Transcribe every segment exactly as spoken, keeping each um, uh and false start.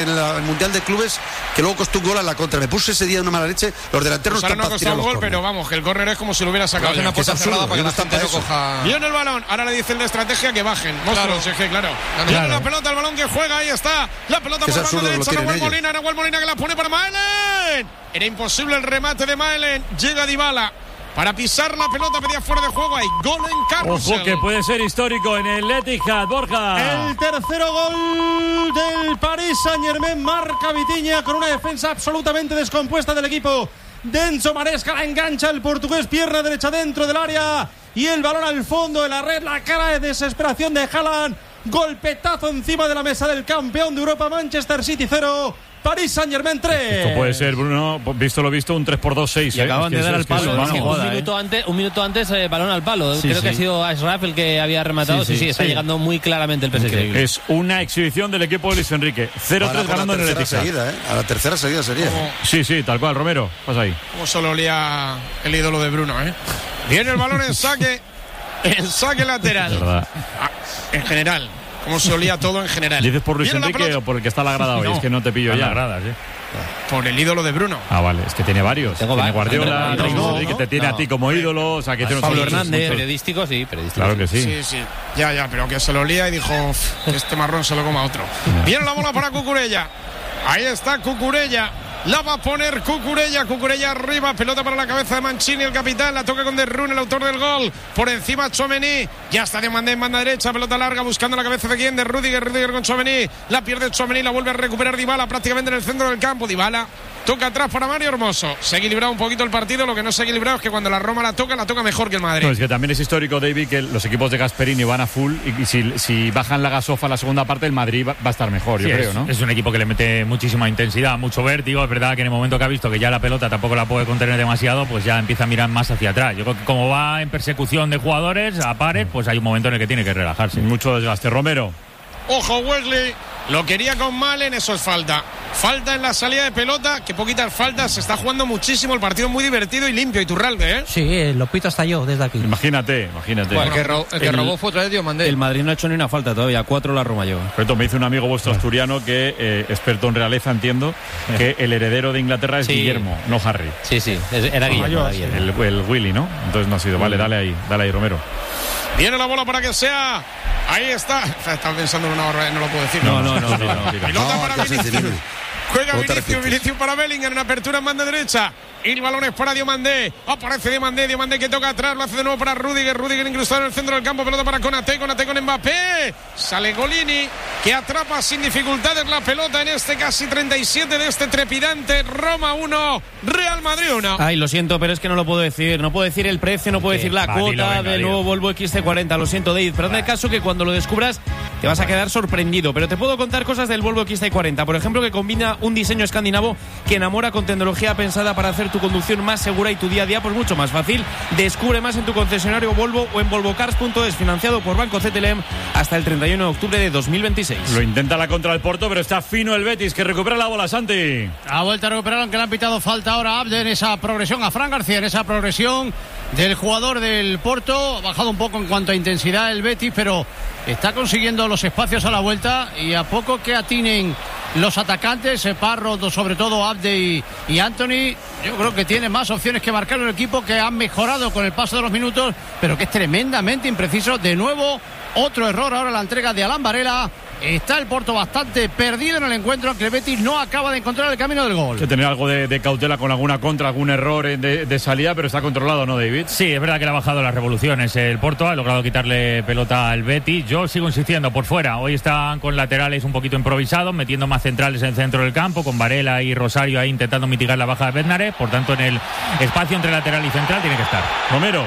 en la, el Mundial de Clubes, que luego costó un gol a la contra. Me puse ese día de una mala leche. Los delanteros pues no están para tirar los gol, córner. Pero vamos, que el córner es como si lo hubiera sacado. Una puerta cerrada para que la gente no coja. Viene el balón. Ahora le dice el de estrategia que bajen. Monstruos, es que claro. Viene la pelota, el balón que juega. Ahí está. La pelota por la banda derecha. Nahuel Molina. Nahuel Molina que la pone para Maelen. Era imposible el remate de Maelen. Llega Dybala para pisar la pelota, pedía fuera de juego. Hay gol en Carrusel. Ojo que puede ser histórico en el Etihad, Borja. El tercero gol del Paris Saint-Germain marca Vitinha con una defensa absolutamente descompuesta del equipo de Enzo Maresca. La engancha el portugués, pierna derecha dentro del área y el balón al fondo de la red. La cara de desesperación de Haaland. Golpetazo encima de la mesa del campeón de Europa. Manchester City cero, París Saint-Germain tres. Esto puede ser, Bruno, visto lo visto, un tres por dos seis. Y acaban eh. de dar al palo. Es un, joda, minuto eh. antes, un minuto antes, eh, balón al palo. Sí, Creo sí. que ha sido Ashraf el que había rematado. Sí, sí, sí, sí está sí. llegando muy claramente el P S G. Es una exhibición del equipo de Luis Enrique. cero tres ganando en el Etihad. Seguida, ¿eh? A la tercera seguida sería. Como... Sí, sí, tal cual. Romero, pasa ahí. Como solo olía el ídolo de Bruno, ¿eh? Viene el balón en saque. En saque lateral. verdad. Ah, en general. Como se olía todo en general. ¿Dices por Luis Viene Enrique o por el que está a la grada hoy? No. Es que no te pillo ya. las gradas, ¿eh? Por el ídolo de Bruno. Ah, vale, es que tiene varios. Tengo tiene varios. Guardiola, Tengo Luis no, Enrique, no, te tiene no. a ti como ídolo. O sea, que tiene Pablo muchos, Hernández. muchos. Periodístico, sí, periodístico. Claro que sí. Sí, sí. Ya, ya, pero que se lo olía y dijo, que este marrón se lo coma otro. Viene la bola para Cucurella. Ahí está Cucurella. La va a poner Cucurella, Cucurella arriba, pelota para la cabeza de Mancini, el capitán, la toca con De Roon, el autor del gol, por encima Tchouaméni, ya está Diomandé en banda derecha, pelota larga buscando la cabeza de quién, de Rüdiger, Rüdiger con Tchouaméni, la pierde Tchouaméni, la vuelve a recuperar Dybala prácticamente en el centro del campo, Dybala toca atrás para Mario Hermoso, se ha equilibrado un poquito el partido, lo que no se ha equilibrado es que cuando la Roma la toca, la toca mejor que el Madrid. No, es que también es histórico, David, que los equipos de Gasperini van a full y si, si bajan la gasofa la segunda parte, el Madrid va, va a estar mejor, sí, yo creo, es, ¿no? Es un equipo que le mete muchísima intensidad, mucho vértigo, es verdad que en el momento que ha visto que ya la pelota tampoco la puede contener demasiado, pues ya empieza a mirar más hacia atrás. Yo creo que como va en persecución de jugadores a pares, pues hay un momento en el que tiene que relajarse. Mucho desgaste. Romero. Ojo, Wesley, lo quería con Malen, eso es falta. Falta en la salida de pelota, que poquitas faltas, se está jugando muchísimo, el partido muy divertido y limpio, Iturralde, ¿eh? Sí, lo pito hasta yo desde aquí. Imagínate, imagínate. Bueno, el que, ro- el que el, robó fue otra vez Diomandé. El Madrid no ha hecho ni una falta todavía, cuatro la Roma lleva. Pero me dice un amigo vuestro asturiano que, eh, experto en realeza, entiendo, que el heredero de Inglaterra es Sí. Guillermo, no Harry. Sí, sí, era Guillermo. Era Guillermo. El, el Willy, ¿no? Entonces no ha sido. Vale, dale ahí, dale ahí, Romero. Viene la bola para que sea. Ahí está. Estaba pensando en una barra, no lo puedo decir. No, no, no. no, no, no Pelota No, para ya se Vinicius. dice, Juega ¿Cómo te Vinicius, arrepientes? Vinicius para Bellingham en apertura en banda derecha. Y el balón es para Diomandé. Aparece Diomandé, Diomandé que toca atrás, lo hace de nuevo para Rüdiger, Rüdiger incrustado en el centro del campo, pelota para Konaté, Konaté con Mbappé. Sale Golini, que atrapa sin dificultades la pelota en este casi treinta y siete de este trepidante. Roma uno, Real Madrid uno. Ay, lo siento, pero es que no lo puedo decir. No puedo decir el precio, no puedo decir la Va, cuota dilo, venga, del dilo. nuevo Volvo X C cuarenta. Lo siento, Dave, pero en el caso que cuando lo descubras te vas a quedar sorprendido. Pero te puedo contar cosas del Volvo X C cuarenta. Por ejemplo, que combina un diseño escandinavo que enamora con tecnología pensada para hacer tu conducción más segura y tu día a día pues mucho más fácil. Descubre más en tu concesionario Volvo o en volvocars punto es, financiado por Banco C T L M hasta el treinta y uno de octubre de dos mil veintiséis. Lo intenta la contra del Porto, pero está fino el Betis, que recupera la bola, Santi. Ha vuelto a recuperar, aunque le han pitado falta ahora a Abde en esa progresión, a Fran García en esa progresión del jugador del Porto. Ha bajado un poco en cuanto a intensidad el Betis, pero está consiguiendo los espacios a la vuelta y a poco que atinen los atacantes, Parro, sobre todo Abde y, y Anthony, yo creo que tiene más opciones que marcar un equipo que han mejorado con el paso de los minutos, pero que es tremendamente impreciso. De nuevo, otro error ahora la entrega de Alan Varela. Está el Porto bastante perdido en el encuentro, aunque el Betis no acaba de encontrar el camino del gol. Hay que tener algo de, de cautela con alguna contra, algún error de, de salida, pero está controlado, ¿no, David? Sí, es verdad que le ha bajado las revoluciones el Porto, ha logrado quitarle pelota al Betis. Yo sigo insistiendo por fuera. Hoy están con laterales un poquito improvisados, metiendo más centrales en el centro del campo, con Varela y Rosario ahí intentando mitigar la baja de Bednarek. Por tanto, en el espacio entre lateral y central tiene que estar. Romero.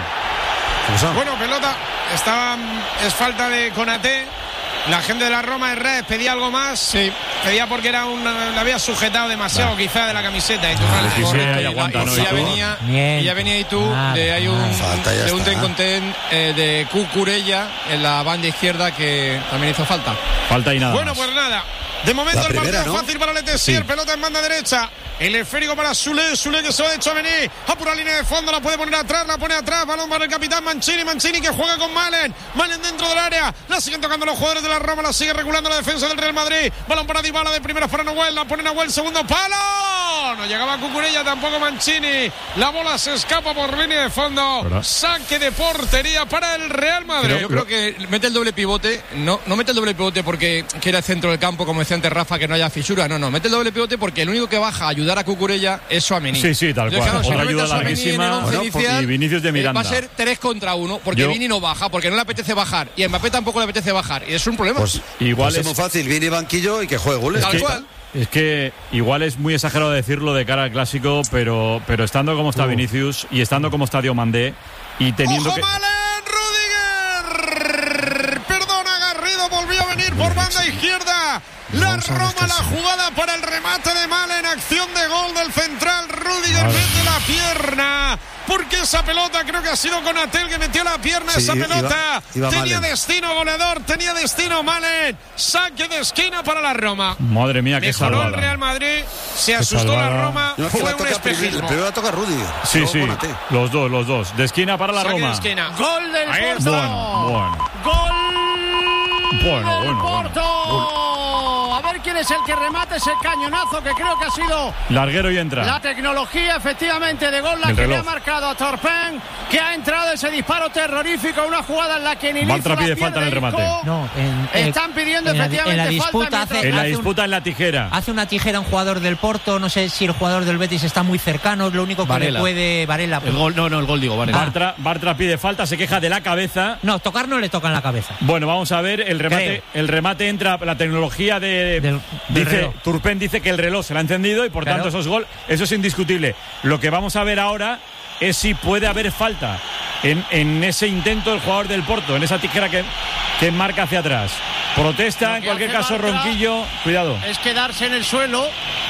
Bueno, pelota. Está, es falta de Konaté. La gente de la Roma de Red pedía algo más. Sí. Pedía porque era un, la había sujetado demasiado, nah. quizá, de la camiseta. Y, nah, sí, sí, y, aguanta, y, ¿no? y ya venía, y ya venía y tú, nah, de, hay un, falta, de un está. ten con ten eh, de Cucurella en la banda izquierda que también hizo falta. Falta y nada. Bueno, más. pues nada. De momento La el primera, partido ¿no? fácil para Letessier, Sí. pelota en banda derecha. El esférico para Sule, Sule que se va de Tchouaméni. A pura línea de fondo, la puede poner atrás, la pone atrás. Balón para el capitán Mancini, Mancini que juega con Malen. Malen dentro del área. La siguen tocando los jugadores de la Roma, la sigue regulando la defensa del Real Madrid. Balón para Dybala de primeras para Nahuel, la pone Nahuel, segundo palo. No llegaba Cucurella, tampoco Mancini. La bola se escapa por línea de fondo. ¿Verdad? Saque de portería para el Real Madrid. Pero yo creo que mete el doble pivote, no, no mete el doble pivote porque quiera el centro del campo, como decía antes Rafa, que no haya fisura, no, no, mete el doble pivote porque el único que baja a ayudar a Cucurella es Tchouaméni. Sí, sí, tal cual. Claro, si Otra no mete ayuda a Tchouaméni en el larguísima. once Bueno, inicial, y Vinicius de eh, Miranda. va a ser tres contra uno, porque Yo- Vini no baja, porque no le apetece bajar, y a Mbappé tampoco le apetece bajar, y es un problema. Pues Igual pues es es- muy fácil, viene banquillo y que juegue goles. Tal Es que- cual. Es que igual es muy exagerado decirlo de cara al clásico, pero, pero estando como está Vinicius y estando como está Diomandé y teniendo ¡Ojo, que... Malen! ¡Rudiger! Perdona, Garrido volvió a venir por banda izquierda. La Roma, la jugada para el remate de Malen. Acción de gol del central. Rudiger mete la pierna. Porque esa pelota creo que ha sido Konaté que metió la pierna. Sí, esa iba- pelota iba tenía Malen. destino goleador, tenía destino Malen. Saque de esquina para la Roma. Madre mía, qué Mejoró salvada. el Real Madrid, se asustó la salvada. Roma, No, es que fue la un toca primero, espejismo. primero la toca Rudiger. Sí, luego sí, Konaté. los dos, los dos. De esquina para la Saque de Roma. esquina. Gol del Ahí Porto. está. Bueno, bueno. Gol Bueno, del bueno, bueno. Porto. A ver quién es el que remate ese cañonazo que creo que ha sido Larguero y entra. la tecnología efectivamente de gol la El que le reloj. ha marcado a Torpen, que ha entrado ese disparo terrorífico, una jugada en la que ni Bartra la pide pierde falta en el Isco. remate. No, en, eh, Están pidiendo en la- efectivamente en la falta disputa mientras- hace- En la hace un- disputa en la tijera. Hace una tijera un jugador del Porto, no sé si el jugador del Betis está muy cercano, es lo único que Varela. le puede Varela. El gol, no, no, el gol digo, vale. Bartra, Bartra pide falta, se queja de la cabeza. No, tocar no le toca en la cabeza. Bueno, vamos a ver, el remate, Creo. el remate entra, la tecnología de Del- del dice, reloj. Turpin dice que el reloj se le ha encendido y por Claro. tanto eso es gol, eso es indiscutible. Lo que vamos a ver ahora es si puede haber falta en, en ese intento del jugador del Porto, en esa tijera que, que marca hacia atrás. Protesta, Lo en que cualquier hace caso, Bartra Ronquillo, cuidado. es quedarse en el suelo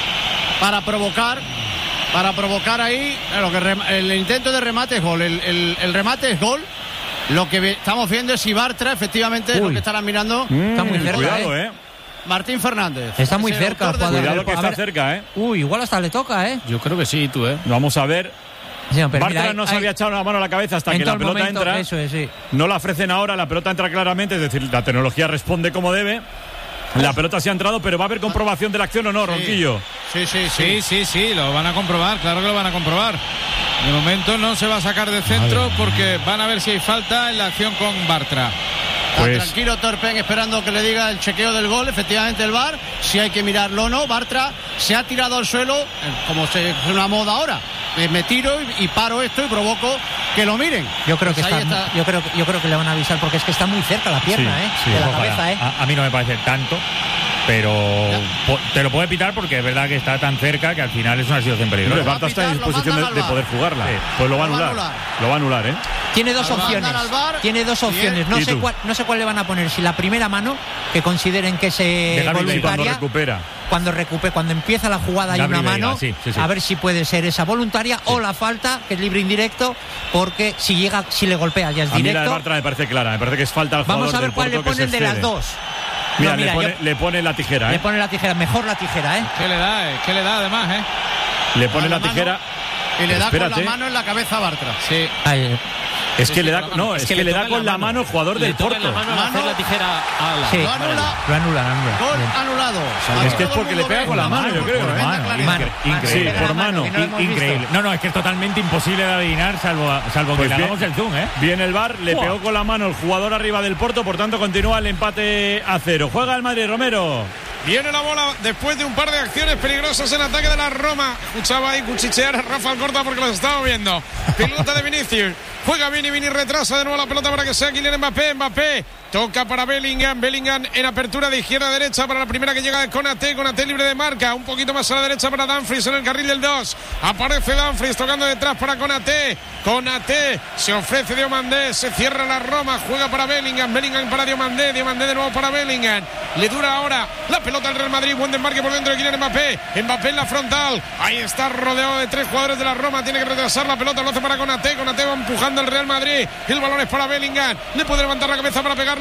para provocar para provocar ahí lo que rem- el intento de remate es gol, el, el- el remate es gol. Lo que ve- estamos viendo es si Bartra efectivamente es lo Uy. que estarán mirando Está muy Mm, cerca, cuidado, eh. Martín Fernández. Está muy Es el cerca autor el del jugador. gol. Cuidado que A está ver. cerca, eh. Uy, igual hasta le toca, ¿eh? Yo creo que sí, tú, ¿eh? Vamos a ver. Sí, no, pero mira, Bartra hay- no se hay- había echado la mano a la cabeza hasta en que todo la el pelota momento, entra. Eso es, sí. No la ofrecen ahora, la pelota entra claramente, es decir, la tecnología responde como debe. La pelota se ha entrado, pero va a haber comprobación de la acción o no, Ronquillo. Sí, sí, Sí, sí. sí, sí, lo van a comprobar, claro que lo van a comprobar. De momento no se va a sacar de centro porque van a ver si hay falta en la acción con Bartra. Está Pues- tranquilo Torpen esperando que le diga el chequeo del gol, efectivamente el V A R, si hay que mirarlo o no. Bartra se ha tirado al suelo, eh, como se, es una moda ahora. Eh, me tiro y, y paro esto y provoco que lo miren. Yo creo que Pues ahí está, yo creo que yo creo que le van a avisar porque es que está muy cerca la pierna, Sí, ¿eh? sí, de la Ojalá. cabeza, ¿eh? A, a mí no me parece tanto, pero po- te lo puede pitar porque es verdad que está tan cerca que al final es una situación Hombre, peligrosa. Bartra está en pitar, lo disposición de, mandan de al poder V A R. jugarla. Sí. Pues lo va a Lo va a anular. anular. Lo va a anular, ¿eh? Tiene dos Lo opciones. mandan al V A R. Tiene dos Bien. opciones. No ¿Y sé tú? cuál, no sé cuál le van a poner. Si la primera mano, que consideren que es eh, Dejar cuando voluntaria. recupera. Cuando recupere, cuando empieza la jugada hay Gabriel una Veiga, mano, sí, sí, sí. a ver si puede ser esa voluntaria o la falta, que es libre indirecto, porque si llega, si le golpea ya es A mí la de directo. Bartra me parece clara, me parece que es falta al Vamos jugador a ver del cuál le Porto que ponen se de las excede. dos. Mira, No, mira, le, pone, yo- le pone la tijera, le ¿eh? pone la tijera, mejor la tijera, ¿eh? ¿Qué le da? eh? ¿Qué le da además, eh? Le pone A la la mano. tijera. Y le da Espérate. con la mano en la cabeza a Bartra. Sí. Ahí. Es Sí, que sí, le da, con la mano. no, es, que, le da con la mano el jugador del Porto. La mano, a hacer la tijera a la. Sí, Lo anula. lo anulan, anulan. Gol Bien. anulado. Es que es porque le pega con la mano, yo creo, Por ¿eh? mano, Mano, incre- mano, increíble. pega por la mano, que no lo hemos In- visto. increíble. No, no, es que es totalmente imposible de adivinar, salvo, salvo Pues que le bien. hagamos el zoom, ¿eh? Viene el V A R, le Buah. pegó con la mano el jugador arriba del Porto, por tanto continúa el empate a cero. Juega el Madrid, Romero. Viene la bola después de un par de acciones peligrosas en ataque de la Roma. Escuchaba ahí cuchichear a Rafa Alcorta porque los estaba viendo. Pelota de Vinicius. Juega Vini, Vini retrasa de nuevo la pelota para que sea Kylian Mbappé. Mbappé toca para Bellingham. Bellingham en apertura de izquierda a derecha para la primera que llega de Konaté. Konaté libre de marca. Un poquito más a la derecha para Dumfries en el carril del dos. Aparece Dumfries tocando detrás para Konaté. Konaté se ofrece Diomandé. Se cierra la Roma. Juega para Bellingham. Bellingham para Diomandé. Diomandé de nuevo para Bellingham. Le dura ahora la pelota al Real Madrid. Buen desmarque por dentro de Kylian Mbappé. Mbappé en la frontal. Ahí está rodeado de tres jugadores de la Roma. Tiene que retrasar la pelota. Lo hace para Konaté. Konaté va empujando el Real Madrid. El balón es para Bellingham. Le puede levantar la cabeza para pegarle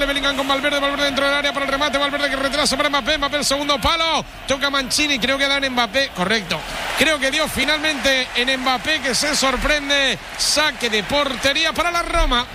Valverde, Bellingham con Valverde, Valverde dentro del área para el remate, Valverde que retrasa para Mbappé, Mbappé el segundo palo, toca Mancini, creo que da en Mbappé, correcto, creo que dio finalmente en Mbappé, que se sorprende, saque de portería para la Roma.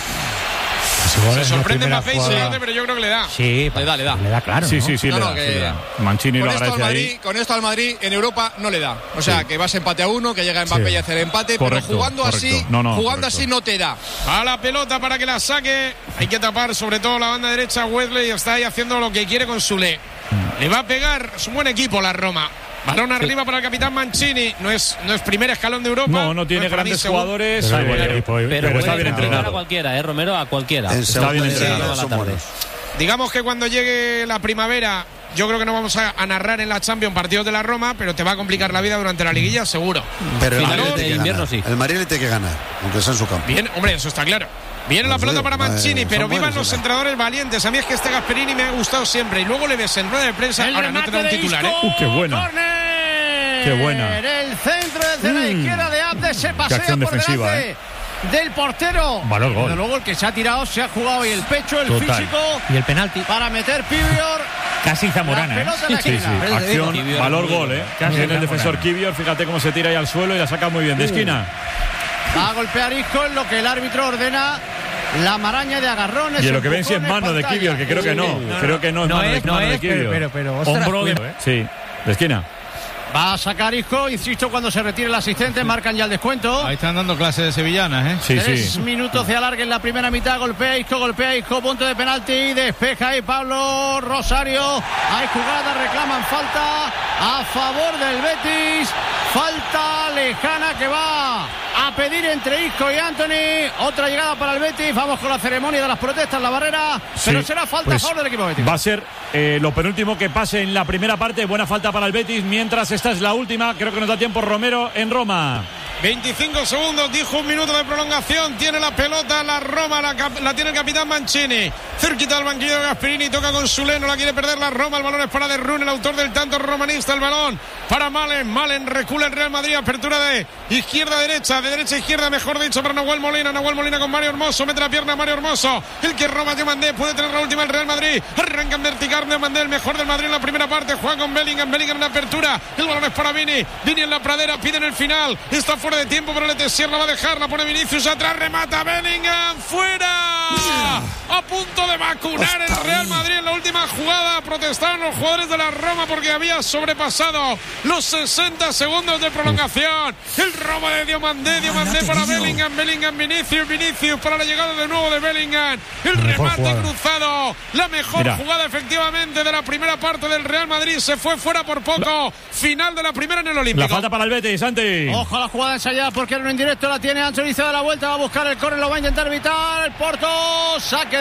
Se sorprende Mbappé y se hace, pero yo creo que le da. Sí, le da, le da. Le da, claro. Sí, ¿no? sí, sí, No, le, no, da, que- sí le da. Mancini Con lo esto, al agradece Madrid, ahí. con esto al Madrid en Europa no le da. O sea, Sí. que vas empate a uno, que llega Mbappé Sí. y hace el empate, Correcto, pero jugando correcto. así, No, no, jugando correcto. así no te da. A la pelota para que la saque. Hay que tapar sobre todo la banda derecha. Wesley está ahí haciendo lo que quiere con Sule. Le va a pegar. Es un buen equipo la Roma. Balón arriba para el capitán Mancini. No es, no es primer escalón de Europa. No, no tiene es para mí grandes segundo. jugadores, Pero, pero, pero- pero pero está puede bien ganar entrenado. A cualquiera, ¿eh, Romero? A cualquiera. En segunda bien y en entrenado. tercera Sí, son toda la buenos. Digamos que cuando llegue la primavera, yo creo que no vamos a, a narrar en la Champions partidos de la Roma, pero te va a complicar la vida durante la liguilla, seguro. Pero el Finales Madrid de tiene que invierno, ganar. sí. El Madrid le tiene que ganar, aunque sea en su campo. Bien, hombre, eso está claro. Viene la Pues pelota sí, para Mancini, eh, pero son vivan buenos, los ¿eh? entrenadores valientes. A mí es que este Gasperini me ha gustado siempre. Y luego le ves en rueda de prensa. El Ahora no te da un remate de titular, Isco, ¿eh? Uh, qué buena. Córner. Qué buena. En el centro desde la Mm. izquierda de Abde se pasea acción por defensiva, delante del portero. Valor gol. Desde luego el que se ha tirado se ha jugado y el pecho, el Total. físico Y el penalti. para meter Pivior. Casi La Zamorana, ¿eh? pelota en la Sí, sí, esquina. acción, Kivior valor muy gol, bien. ¿eh? Casi Viene el Zamorana. defensor Kivior, fíjate cómo se tira ahí al suelo y la saca muy bien de esquina. Va a golpear Isco en lo que el árbitro ordena. La maraña de agarrones. Y en lo que ven si es empujones, mano de pantalla. Kivior, que creo que no. Creo que no es No mano de, es, no mano de es, pero, Kivior. pero, pero, ostras, Hombro de- cuidado. Sí, de esquina. Va a sacar Isco, insisto, cuando se retire el asistente, marcan ya el descuento. Ahí están dando clases de sevillanas, ¿eh? Sí, Tres sí. minutos de alargue en la primera mitad. Golpea Isco, golpea Isco, punto de penalti. Despeja ahí Pablo Rosario. Hay jugada, reclaman falta a favor del Betis. Falta lejana que va a pedir entre Isco y Anthony. Otra llegada para el Betis. Vamos con la ceremonia de las protestas, la barrera. Pero Sí, será falta pues a favor del equipo Betis. Va a ser eh, lo penúltimo que pase en la primera parte. Buena falta para el Betis. Mientras esta es la última. Creo que nos da tiempo Romero en Roma. veinticinco segundos, dijo un minuto de prolongación. Tiene la pelota la Roma, la, cap- la tiene el capitán Mancini. Cerquita del banquillo de Gasperini, toca con Sule, no la quiere perder la Roma. El balón es para De Rune, el autor del tanto romanista. El balón para Malen. Malen recula el Real Madrid. Apertura de izquierda a derecha, de derecha a izquierda, mejor dicho, para Nahuel Molina. Nahuel Molina con Mario Hermoso. Mete la pierna a Mario Hermoso. El que roba Diomandé. Puede tener la última el Real Madrid. Arranca en vertical Diomandé, el mejor del Madrid en la primera parte. Juega con Bellingham. Bellingham en la apertura. El balón es para Vini. Vini en la pradera. Pide en el final. Está fuera de tiempo, pero el Tessier la va a dejar. La pone Vinicius atrás. Remata Bellingham. ¡Fuera! A punto de vacunar el Real Madrid en la última jugada. Protestaron los jugadores de la Roma porque había sobrepasado los sesenta segundos de prolongación. El robo de Diomandé. Diomandé para Bellingham. Bellingham, Vinicius. Vinicius para la llegada de nuevo de Bellingham. El remate jugada. cruzado. La mejor Mira. jugada efectivamente de la primera parte del Real Madrid. Se fue fuera por poco. Final de la primera en el Olímpico. La falta para el Betis, Santi. Ojo a la jugada ensayada porque era en directo, la tiene Anthony, se da la vuelta, va a buscar el córner, lo va a intentar evitar. El Porto, saque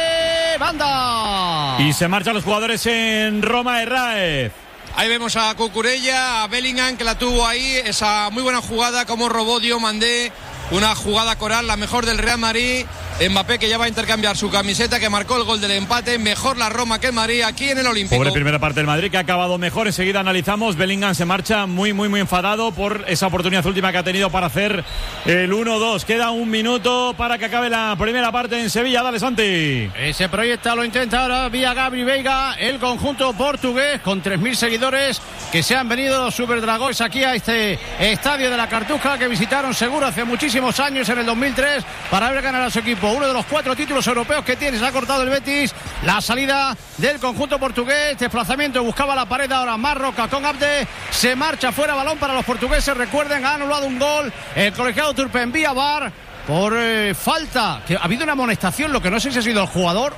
de banda. Y se marchan los jugadores en Roma. Herráez. Ahí vemos a Cucurella, a Bellingham, que la tuvo ahí. Esa muy buena jugada, como robó Diomandé. Una jugada coral, la mejor del Real Madrid. Mbappé, que ya va a intercambiar su camiseta, que marcó el gol del empate. Mejor la Roma que el Madrid aquí en el Olímpico. Pobre primera parte del Madrid, que ha acabado mejor. Enseguida analizamos. Bellingham se marcha muy, muy, muy enfadado por esa oportunidad última que ha tenido para hacer el uno dos. Queda un minuto para que acabe la primera parte en Sevilla. Dale, Santi. Ese proyecta, lo intenta ahora vía Gabri Veiga, el conjunto portugués con tres mil seguidores que se han venido los Super Dragons aquí a este estadio de la Cartuja, que visitaron seguro hace muchísimos años, en el dos mil tres, para ver ganar a su equipo. Uno de los cuatro títulos europeos que tiene. Se ha cortado el Betis. La salida del conjunto portugués. Desplazamiento, buscaba la pared ahora Marroca con Abde. Se marcha fuera, balón para los portugueses. Recuerden, ha anulado un gol el colegiado Turpen vía V A R por eh, falta. Que ha habido una amonestación, lo que no sé si ha sido el jugador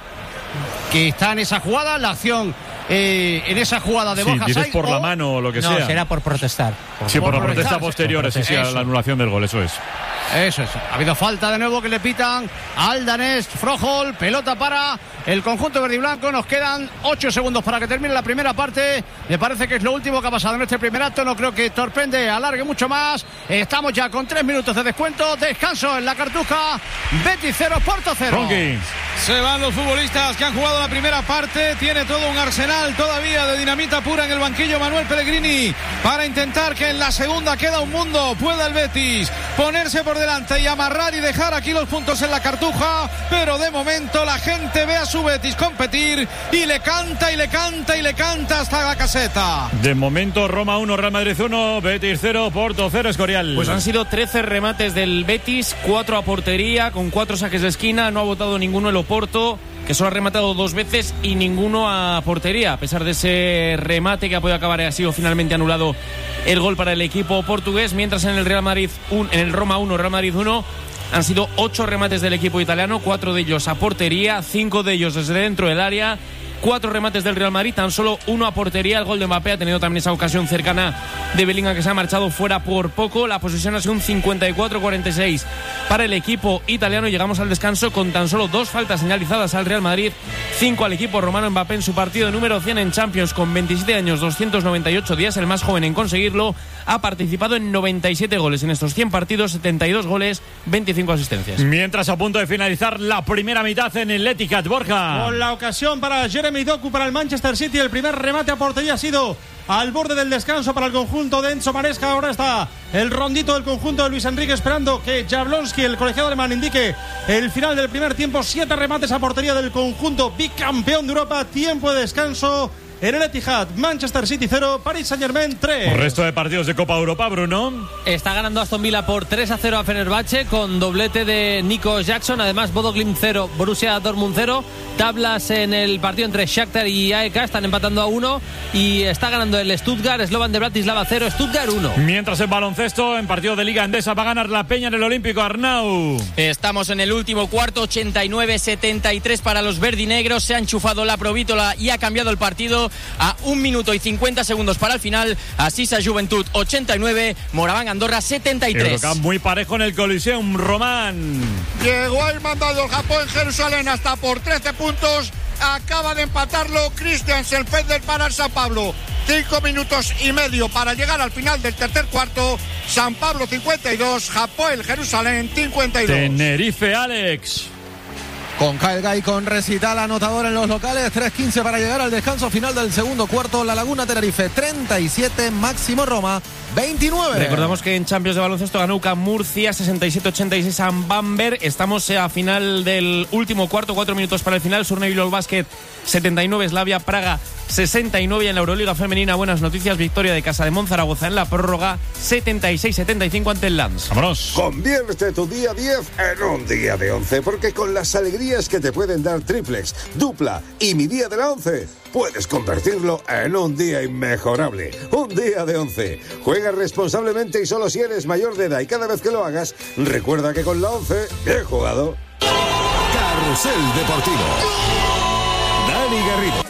que está en esa jugada, la acción eh, en esa jugada de Sí, Borja dices Sainz, por la o- mano o lo que No, sea. será por protestar. Sí, por la por protesta protestar, posterior, sí, sí, a eso. la anulación del gol, eso es. Eso es. Ha habido falta de nuevo que le pitan al danés Froholt. Pelota para el conjunto verde y blanco. Nos quedan ocho segundos para que termine la primera parte. Me parece que es lo último que ha pasado en este primer acto. No creo que Torpende alargue mucho más. Estamos ya con tres minutos de descuento. Descanso en la Cartuja. Betis cero, Porto cero. Ronqui. Se van los futbolistas que han jugado la primera parte. Tiene todo un arsenal todavía de dinamita pura en el banquillo Manuel Pellegrini para intentar que en la segunda queda un mundo. Pueda el Betis ponerse por por delante y amarrar y dejar aquí los puntos en la cartuja, pero de momento la gente ve a su Betis competir y le canta y le canta y le canta hasta la caseta. De momento Roma uno, Real Madrid uno, Betis cero, Porto cero, Escorial. Pues han sido trece remates del Betis, cuatro a portería, con cuatro saques de esquina, no ha votado ninguno el Oporto, que solo ha rematado dos veces y ninguno a portería. A pesar de ese remate que ha podido acabar, ha sido finalmente anulado el gol para el equipo portugués, mientras en el Real Madrid un, en el Roma uno, Real Madrid uno han sido ocho remates del equipo italiano, cuatro de ellos a portería, cinco de ellos desde dentro del área. Cuatro remates del Real Madrid, tan solo uno a portería. El gol de Mbappé ha tenido también esa ocasión cercana de Bellingham, que se ha marchado fuera por poco. La posesión ha sido un cincuenta y cuatro a cuarenta y seis para el equipo italiano. Llegamos al descanso con tan solo dos faltas señalizadas al Real Madrid, cinco al equipo romano. Mbappé en su partido número cien en Champions, con veintisiete años, doscientos noventa y ocho días, el más joven en conseguirlo. Ha participado en noventa y siete goles en estos cien partidos, setenta y dos goles, veinticinco asistencias. Mientras, a punto de finalizar la primera mitad en el Etihad, Borja. Con la ocasión para Jeremy Doku, para el Manchester City. El primer remate a portería ha sido al borde del descanso para el conjunto de Enzo Maresca. Ahora está el rondito del conjunto de Luis Enrique, esperando que Jablonski, el colegiado alemán, indique el final del primer tiempo. Siete remates a portería del conjunto bicampeón de Europa. Tiempo de descanso en el Etihad. Manchester City cero, Paris Saint-Germain tres. El resto de partidos de Copa Europa, Bruno. Está ganando Aston Villa por tres a cero a Fenerbahce, con doblete de Nico Jackson. Además, Bodo Glimt cero, Borussia Dortmund cero. Tablas en el partido entre Shakhtar y A E K, están empatando a uno. Y está ganando el Stuttgart, Slovan de Bratislava cero, Stuttgart uno. Mientras, en baloncesto, en partido de Liga Endesa, va a ganar la Peña en el Olímpico, Arnau. Estamos en el último cuarto, ochenta y nueve setenta y tres para los verdinegros. Se ha enchufado la Provítola y ha cambiado el partido a un minuto y cincuenta segundos para el final. Asisa Juventud ochenta y nueve, Moraván Andorra setenta y tres. Eurocup muy parejo en el Coliseum, Román. Llegó el mandado del Japón en Jerusalén hasta por trece puntos. Acaba de empatarlo Christiansen Feder para el San Pablo. Cinco minutos y medio para llegar al final del tercer cuarto. San Pablo cincuenta y dos, Japón Jerusalén cincuenta y dos. Tenerife, Alex. Con Kaelga y con recital anotador en los locales, tres quince para llegar al descanso final del segundo cuarto. La Laguna Tenerife treinta y siete, Máximo Roma veintinueve. Recordamos que en Champions de baloncesto ganó U C A M Murcia sesenta y siete ochenta y seis a Bamberg. Estamos a final del último cuarto, cuatro minutos para el final. Surne Bilbao Basket setenta y nueve, Slavia Praga sesenta y nueve. En la Euroliga femenina, buenas noticias, victoria de Casa de Monzaragoza en la prórroga setenta y seis setenta y cinco ante el Lens. Vámonos. Convierte tu día diez en un día de once, porque con las alegrías que te pueden dar triplex, dupla y mi día de la once, puedes convertirlo en un día inmejorable. Un día de once. Juega responsablemente y solo si eres mayor de edad, y cada vez que lo hagas, recuerda que con la once, bien jugado. Carrusel Deportivo. Dani Garrido.